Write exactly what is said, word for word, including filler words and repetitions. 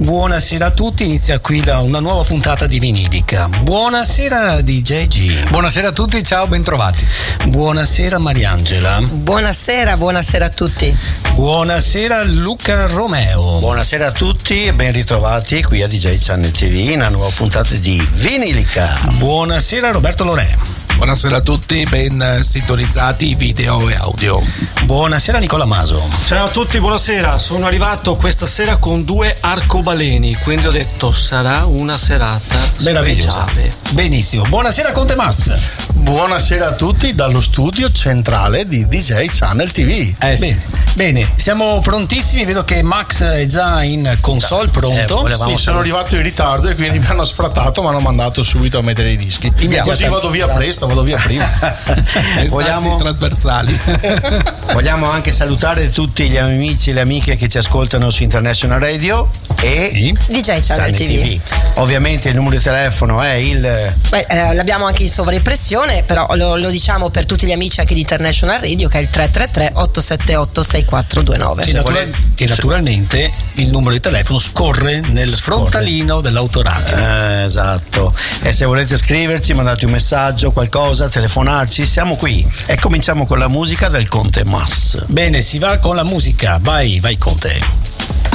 Buonasera a tutti, inizia qui la, una nuova puntata di Vinilica. Buonasera D J G. Buonasera a tutti, ciao, bentrovati. Buonasera Mariangela. Buonasera, buonasera a tutti. Buonasera Luca Romeo. Buonasera a tutti e ben ritrovati qui a D J Channel T V, una nuova puntata di Vinilica. Buonasera Roberto Lorè. Buonasera a tutti, ben sintonizzati video e audio. Buonasera Nicola Maso. Ciao a tutti, buonasera. Sono arrivato questa sera con due arcobaleni, quindi ho detto sarà una serata speciale. Benissimo. Buonasera Conte Mas. Buonasera a tutti dallo studio centrale di D J Channel T V. Eh, sì. Bene. Bene, siamo prontissimi, vedo che Max è già in console, pronto. Eh, sì, sono arrivato in ritardo e quindi mi hanno sfrattato, mi hanno mandato subito a mettere i dischi. Così vado via presto, vado via prima. Vogliamo trasversali. Vogliamo anche salutare tutti gli amici e le amiche che ci ascoltano su International Radio e sì. D J Channel T V. T V. Ovviamente il numero di telefono è il Beh, eh, l'abbiamo anche in sovraimpressione, però lo, lo diciamo per tutti gli amici anche di International Radio, che è il tre tre tre otto sette otto sei quattro due nove. E, natura- e naturalmente il numero di telefono scorre nel scorre. frontalino dell'autoradio. Eh, esatto. E se volete scriverci, mandate un messaggio, qualcosa, telefonarci, siamo qui. E cominciamo con la musica del Conte Mas. Bene, si va con la musica. Vai, vai Conte.